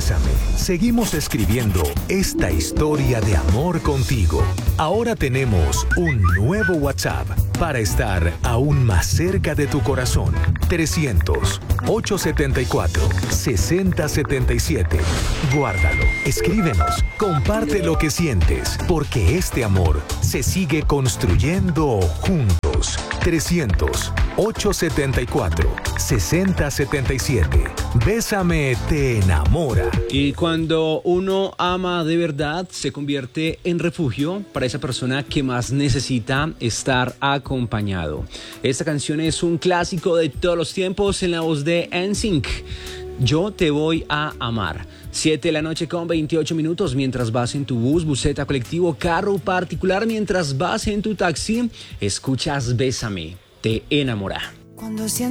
Bésame, seguimos escribiendo esta historia de amor contigo. Ahora tenemos un nuevo WhatsApp para estar aún más cerca de tu corazón. 300-874-6077. Guárdalo, escríbenos, comparte lo que sientes, porque este amor se sigue construyendo juntos. 300-874-6077. Bésame te enamora. Y cuando uno ama de verdad, se convierte en refugio para esa persona que más necesita estar acompañado. Esta canción es un clásico de todos los tiempos en la voz de NSYNC. Yo te voy a amar. 7:28 p.m. mientras vas en tu bus, buseta, colectivo, carro particular, mientras vas en tu taxi, escuchas Bésame, te enamora.